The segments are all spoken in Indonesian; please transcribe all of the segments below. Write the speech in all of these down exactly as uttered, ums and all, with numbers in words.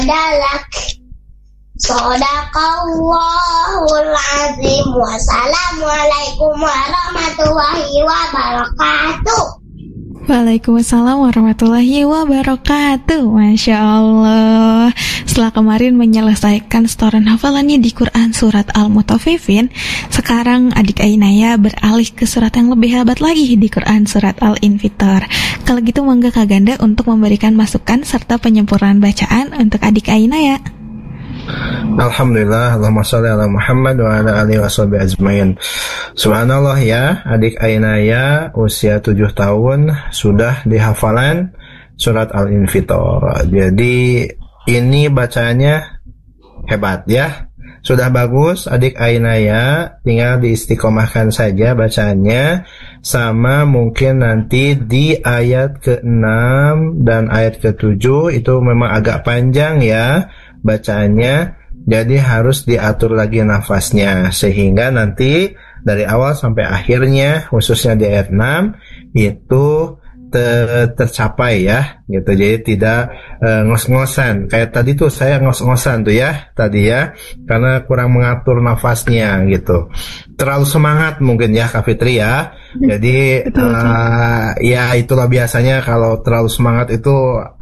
dalak. Shadaqallahul azim. Wassalamualaikum warahmatullahi wabarakatuh. Waalaikumsalam warahmatullahi wabarakatuh. Masya Allah. Setelah kemarin menyelesaikan setoran hafalannya di Quran surat Al-Mutaffifin, sekarang adik Ainaya beralih ke surat yang lebih hebat lagi di Quran surat Al-Infitor. Kalau gitu mangga Kak Ganda untuk memberikan masukan serta penyempurnaan bacaan untuk adik Ainaya. Alhamdulillah, Allahumma sholli ala Muhammad wa ala alihi washabihi ajmain. Subhanallah ya, adik Ainaya usia tujuh tahun sudah dihafalan surat Al-Infitor. Jadi ini bacanya hebat ya. Sudah bagus adik Ainaya, tinggal diistiqomahkan saja bacanya. Sama mungkin nanti di ayat keenam dan ayat ketujuh itu memang agak panjang ya bacaannya, jadi harus diatur lagi nafasnya sehingga nanti dari awal sampai akhirnya khususnya di ayat enam itu ter- tercapai ya gitu. Jadi tidak e, ngos-ngosan kayak tadi tuh, saya ngos-ngosan tuh ya tadi ya karena kurang mengatur nafasnya gitu, terlalu semangat mungkin ya Kak Fitri ya. Jadi uh, ya itulah biasanya kalau terlalu semangat itu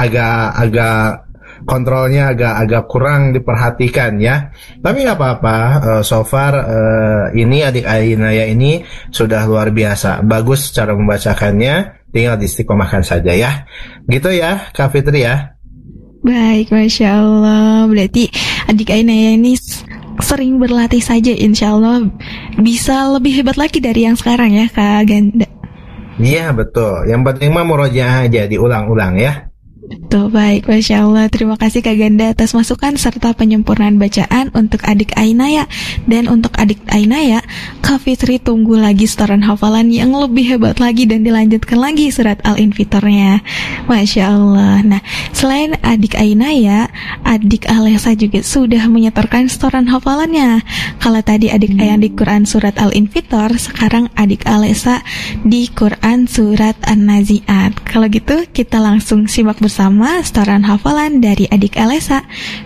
agak-agak kontrolnya agak-agak kurang diperhatikan ya. Tapi nggak apa-apa, uh, so far uh, ini adik Ainaya ini sudah luar biasa, bagus cara membacakannya, tinggal diistiqomahkan saja ya. Gitu ya Kak Fitri ya. Baik, Masya Allah. Berarti adik Ainaya ini sering berlatih saja, insya Allah bisa lebih hebat lagi dari yang sekarang ya Kak Ganda. Iya betul, yang penting mah murojaah aja, diulang-ulang ya. Betul, baik, Masya Allah. Terima kasih Kak Ganda atas masukan serta penyempurnaan bacaan untuk adik Ainaya. Dan untuk adik Ainaya, Kak Fitri tunggu lagi setoran hafalan yang lebih hebat lagi dan dilanjutkan lagi surat Al-Infitornya. Masya Allah. Nah, selain adik Ainaya, adik Alesa juga sudah menyetorkan setoran hafalannya. Kalau tadi adik Ayang di Quran surat Al-Infitor, sekarang adik Alesa di Quran surat An-Nazi'at. Kalau gitu kita langsung simak bersama sama setoran hafalan dari adik Alesa.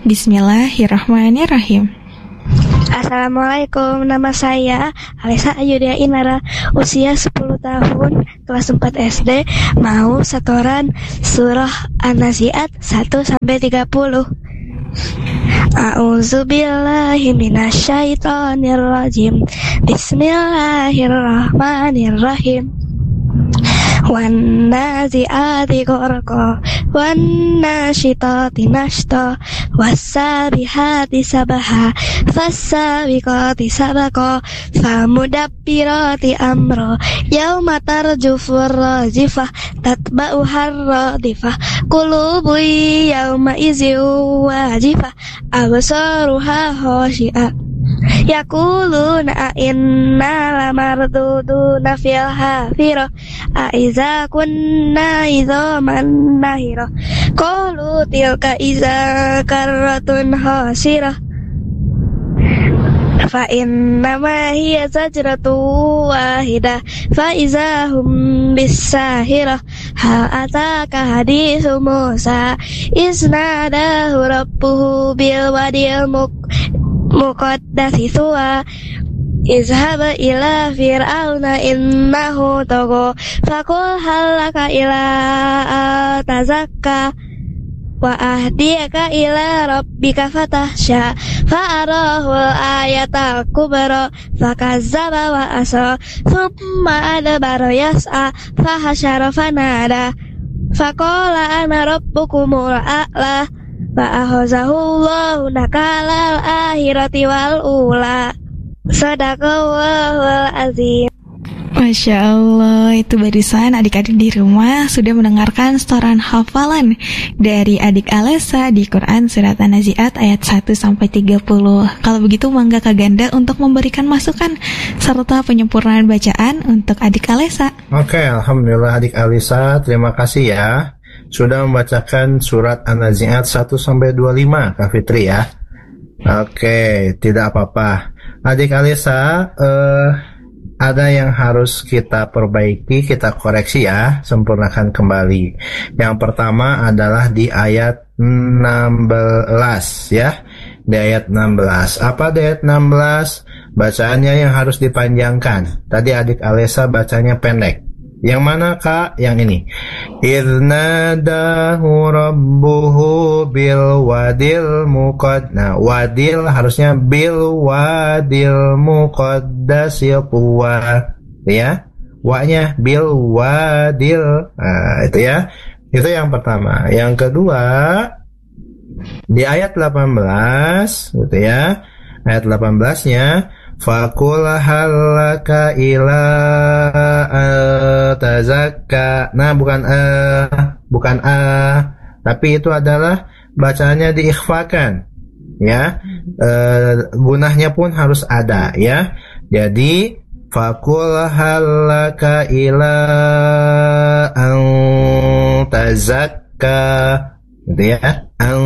Bismillahirrahmanirrahim. Assalamualaikum, nama saya Alesa Ayudia Inara, usia sepuluh tahun, kelas empat S D, mau setoran surah An-Nazi'at satu sampai tiga puluh. A'udzubillahi minasyaitonirrajim. Bismillahirrahmanirrahim. Wan nazi'ati gharqa wan nasyitati nashta was-sabihati sabaha fas-sabiqati sabaqa famudabbirati amra yauma tarjufur rajifah tatba'uhar radifah qulubu yauma idzin wajifah absaruha khashi'ah yaquluna inna lamarduduna fil hafirah aiza kunna idzaman nahirah qalu tilka iza karratun hasirah fa innama hiya zajratu wahidah fa iza hum bisahirah hal ataka hadithu Musa isnadahu rabbuhu bil wadil muk muqaddasi suwa izhab ila fir'auna innahu tagha faqul halaka ila tazakka wa ahdiyaka ila rabbika fatahsya fa'arahu ayatal kubra fakazzaba wa asa thumma adbara yas'a fahasyara fanada faqala ana rabbukumul a'la fa'akhazahullahu nakalal akhirati wal ula. Sadaqallahul azim. Masya Allah, itu barusan adik-adik di rumah sudah mendengarkan setoran hafalan dari adik Alesa di Quran surat An-Nazi'at ayat satu sampai tiga puluh. Kalau begitu mangga Kak Ganda untuk memberikan masukan serta penyempurnaan bacaan untuk adik Alesa. Oke, alhamdulillah adik Alesa, terima kasih ya sudah membacakan surat An-Nazi'at satu sampai dua puluh lima Kak Fitri ya. Oke, tidak apa-apa. Adik Alesa, eh, ada yang harus kita perbaiki, kita koreksi ya, sempurnakan kembali. Yang pertama adalah di ayat enam belas ya. Di ayat enam belas. Apa di ayat enam belas? Bacaannya yang harus dipanjangkan. Tadi adik Alesa bacanya pendek. Yang mana Kak? Yang ini. Idnadahu rabbuhu bil wadil muqad. Nah, wadil harusnya bil wadil muqaddasi tuwa. Ya. Wa-nya bil wadil. Nah, itu ya. Itu yang pertama. Yang kedua, di ayat delapan belas gitu ya. Ayat delapan belas-nya Fakul halaka ila tazakka. Nah, bukan eh bukan eh tapi itu adalah bacaannya diikhfakan ya. E, gunahnya pun harus ada ya. Jadi fakul halaka ila tazakka gitu ya.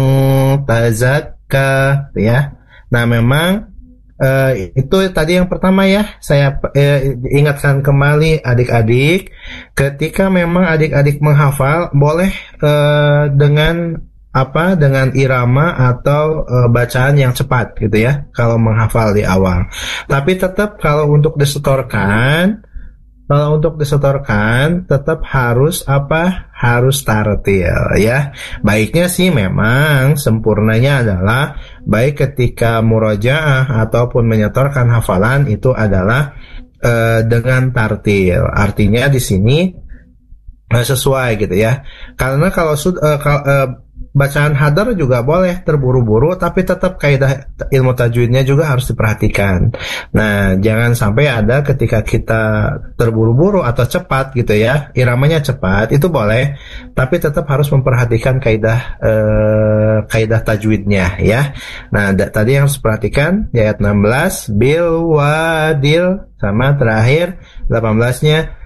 Tazakka gitu ya. Nah, memang Uh, itu tadi yang pertama ya, saya uh, ingatkan kembali adik-adik, ketika memang adik-adik menghafal boleh uh, dengan apa dengan irama atau uh, bacaan yang cepat gitu ya kalau menghafal di awal. Tapi tetap kalau untuk disetorkan, kalau untuk disetorkan tetap harus apa? Harus tartil ya. Baiknya sih memang sempurnanya adalah baik ketika murojaah ataupun menyetorkan hafalan itu adalah uh, dengan tartil. Artinya di sini uh, sesuai gitu ya. Karena kalau uh, kalau, uh, bacaan hadar juga boleh terburu-buru, tapi tetap kaidah ilmu tajwidnya juga harus diperhatikan. Nah, jangan sampai ada ketika kita terburu-buru atau cepat gitu ya, iramanya cepat, itu boleh, tapi tetap harus memperhatikan kaidah eh, kaidah tajwidnya ya. Nah, da- tadi yang harus diperhatikan di ayat enam belas bil wadil, sama terakhir delapan belas-nya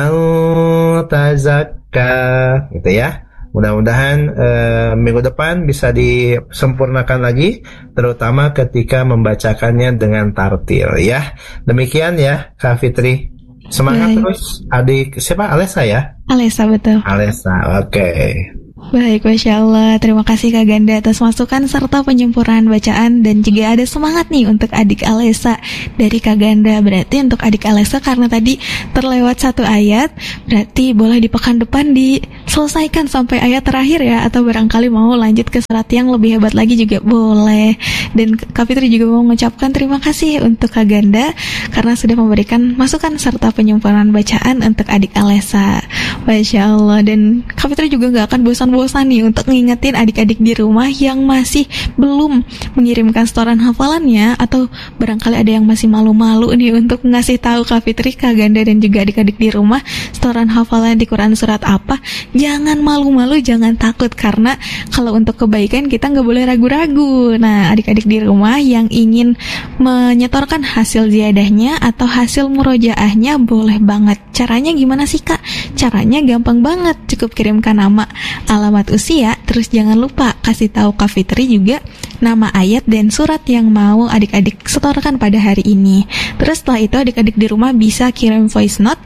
au tazakka gitu ya. Mudah-mudahan uh, minggu depan bisa disempurnakan lagi, terutama ketika membacakannya dengan tartil ya. Demikian ya Kak Fitri. Semangat. Baik. Terus adik siapa? Alesa ya? Alesa, betul. Alesa, oke. Okay. Baik, Masya Allah. Terima kasih Kak Ganda atas masukan serta penyempurnaan bacaan. Dan juga ada semangat nih untuk adik Alesa dari Kak Ganda. Berarti untuk adik Alesa karena tadi terlewat satu ayat, berarti boleh di pekan depan diselesaikan sampai ayat terakhir ya. Atau barangkali mau lanjut ke surat yang lebih hebat lagi juga boleh. Dan Kak Fitri juga mau mengucapkan terima kasih untuk Kak Ganda karena sudah memberikan masukan serta penyempurnaan bacaan untuk adik Alesa. Masya Allah. Dan Kak Fitri juga gak akan bosan bosan nih untuk ngingetin adik-adik di rumah yang masih belum mengirimkan setoran hafalannya, atau barangkali ada yang masih malu-malu nih untuk ngasih tahu Kak Fitri, Kak Ganda dan juga adik-adik di rumah setoran hafalan di Quran surat apa. Jangan malu-malu, jangan takut, karena kalau untuk kebaikan kita nggak boleh ragu-ragu. Nah, adik-adik di rumah yang ingin menyetorkan hasil ziadahnya atau hasil murojaahnya boleh banget. Caranya gimana sih Kak? Caranya gampang banget, cukup kirimkan nama, alamat usia, terus jangan lupa kasih tahu Kak Fitri juga nama ayat dan surat yang mau adik-adik setorkan pada hari ini. Terus setelah itu adik-adik di rumah bisa kirim voice note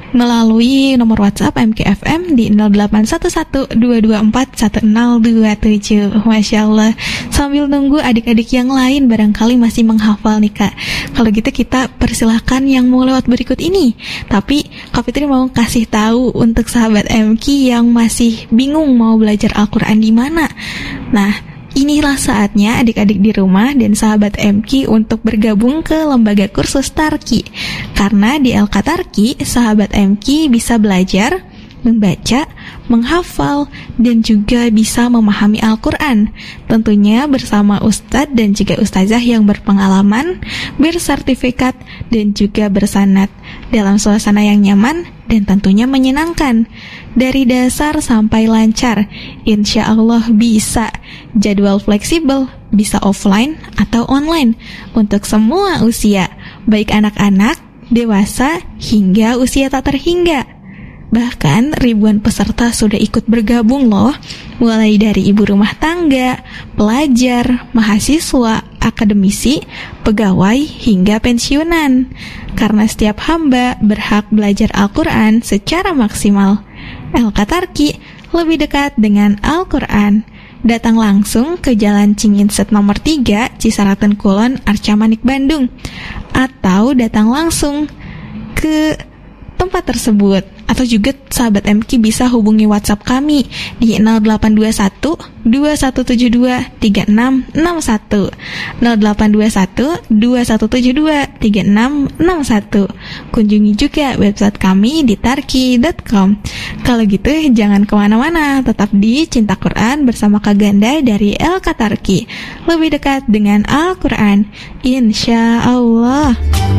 melalui nomor WhatsApp M K F M di nol delapan satu satu dua dua empat satu nol dua tujuh. Masya Allah. Sambil nunggu adik-adik yang lain barangkali masih menghafal nih Kak. Kalau gitu kita persilahkan yang mau lewat berikut ini. Tapi Kak Fitri mau kasih tahu untuk sahabat M K yang masih bingung mau belajar Al-Quran di mana. Nah, inilah saatnya adik-adik di rumah dan sahabat M K untuk bergabung ke lembaga kursus Tarki. Karena di L K Tarki, sahabat M K bisa belajar membaca, menghafal, dan juga bisa memahami Al-Quran. Tentunya bersama Ustadz dan juga Ustazah yang berpengalaman, bersertifikat, dan juga bersanad dalam suasana yang nyaman dan tentunya menyenangkan. Dari dasar sampai lancar, insya Allah bisa. Jadwal fleksibel, bisa offline atau online untuk semua usia, baik anak-anak, dewasa, hingga usia tak terhingga. Bahkan ribuan peserta sudah ikut bergabung loh, mulai dari ibu rumah tangga, pelajar, mahasiswa, akademisi, pegawai, hingga pensiunan. Karena setiap hamba berhak belajar Al-Quran secara maksimal. L K Tarki lebih dekat dengan Al-Quran. datang langsung ke Jalan Cinginset nomor tiga, Cisaraten Kulon, Arca Manik, Bandung. Atau datang langsung ke tempat tersebut. Atau juga sahabat M K bisa hubungi WhatsApp kami di nol delapan dua satu dua satu tujuh dua tiga enam enam satu nol delapan dua satu dua satu tujuh dua tiga enam enam satu. Kunjungi juga website kami di tarki dot com. Kalau gitu jangan kemana-mana, tetap di Cinta Quran bersama Kak Ganda dari El Katarki, lebih dekat dengan Al-Quran, insya Allah.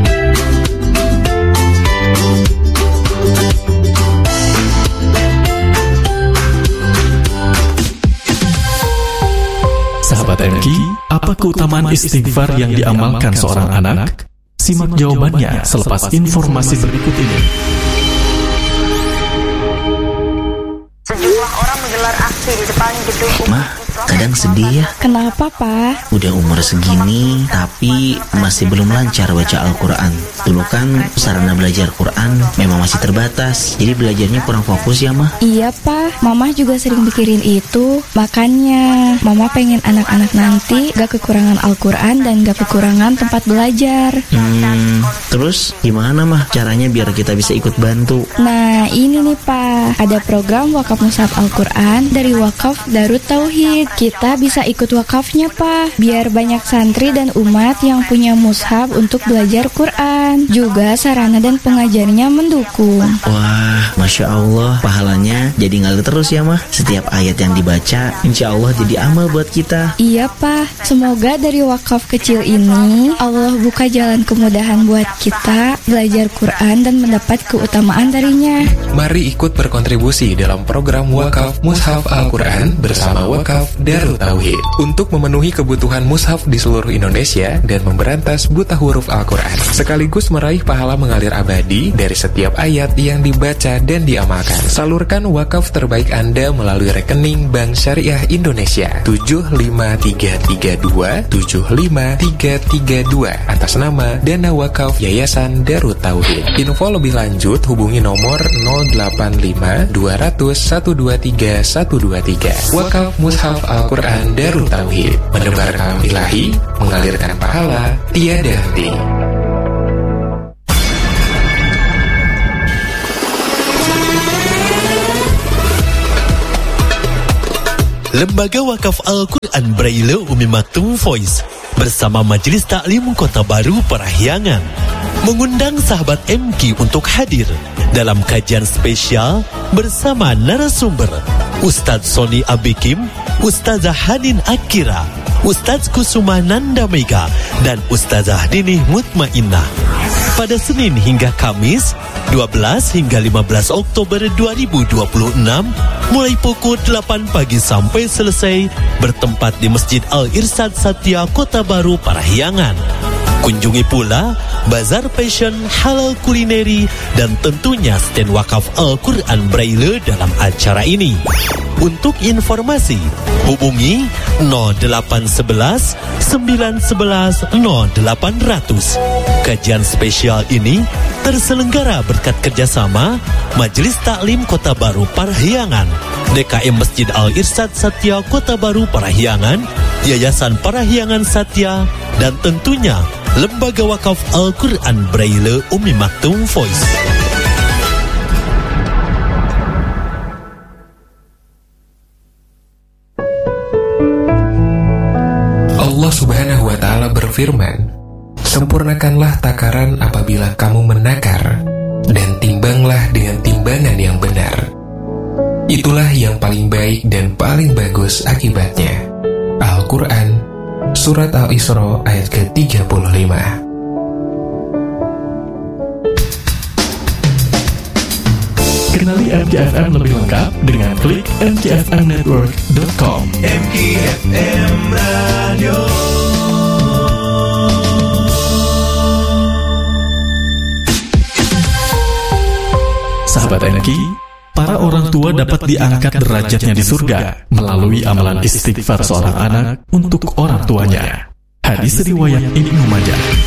Sahabat M K, apa keutamaan istighfar yang diamalkan seorang anak? Simak jawabannya selepas informasi berikut ini. Sejumlah orang menggelar aksi di depan gedung Mah, kadang sedih ya. Kenapa, Pak? Udah umur segini, tapi masih belum lancar baca Al-Quran. Dulu kan sarana belajar Quran memang masih terbatas, jadi belajarnya kurang fokus ya, Mah. Iya, Pak. Mama juga sering pikirin itu. Makanya, Mama pengen anak-anak nanti gak kekurangan Al-Quran dan gak kekurangan tempat belajar. Hmm, terus gimana, Mah, caranya biar kita bisa ikut bantu? Nah, ini nih, Pak. Ada program wakaf mushaf Al-Quran dari Wakaf Darut Tauhid. Kita bisa ikut wakafnya, Pak, biar banyak santri dan umat yang punya mushaf untuk belajar Quran. Juga sarana dan pengajarnya mendukung. Wah, Masya Allah, pahalanya jadi ngalir terus ya, Mah. Setiap ayat yang dibaca, insya Allah jadi amal buat kita. Iya, Pak. Semoga dari wakaf kecil ini Allah buka jalan kemudahan buat kita belajar Quran dan mendapat keutamaan darinya. Mari ikut berkontribusi dalam program wakaf mushaf Al-Quran bersama Wakaf Darut Tauhid untuk memenuhi kebutuhan mushaf di seluruh Indonesia dan memberantas buta huruf Al-Quran, sekaligus meraih pahala mengalir abadi dari setiap ayat yang dibaca dan diamalkan. Salurkan wakaf terbaik Anda melalui rekening Bank Syariah Indonesia tujuh lima tiga tiga dua tujuh lima tiga tiga dua atas nama Dana Wakaf Yayasan Darut Tauhid. Info lebih lanjut hubungi nomor nol delapan lima dua nol nol satu dua tiga satu dua tiga. Wakaf Mushaf Al-Quran Darut Tauhid, menebar kalam ilahi, mengalirkan pahala tiada henti. Lembaga Wakaf Al-Quran Braille Umi Maktum Voice bersama Majelis Taklim Kota Baru Parahyangan mengundang sahabat M K untuk hadir dalam kajian spesial bersama narasumber Ustadz Sony Abikim, Ustazah Hanin Akira, Ustadz Kusuma Nanda Mega, dan Ustazah Dinih Mutmainnah pada Senin hingga Kamis dua belas hingga lima belas Oktober dua ribu dua puluh enam mulai pukul delapan pagi sampai selesai, bertempat di Masjid Al-Irsyad Satya Kota Baru Parahyangan. Kunjungi pula bazar fashion, halal kulineri, dan tentunya stand wakaf Al-Quran Braille dalam acara ini. Untuk informasi, hubungi nol delapan satu satu sembilan satu satu nol delapan nol nol. Kajian spesial ini terselenggara berkat kerjasama Majelis Taklim Kota Baru Parahyangan, D K M Masjid Al-Irsyad Satya Kota Baru Parahyangan, Yayasan Parahyangan Satya, dan tentunya Lembaga Wakaf Al-Quran Braille Umi Maktum Voice. Allah Subhanahu wa Ta'ala berfirman, "Sempurnakanlah takaran apabila kamu menakar, dan timbanglah dengan timbangan yang benar. Itulah yang paling baik dan paling bagus akibatnya." Al-Quran Surat Al-Isra ayat ke tiga puluh lima. Kenali M K F M lebih lengkap dengan klik m k f m network dot com. M K F M Radio. Sahabat M K, para orang tua dapat diangkat derajatnya di surga melalui amalan istighfar seorang anak untuk orang tuanya. Hadis riwayat Ibnu Majah.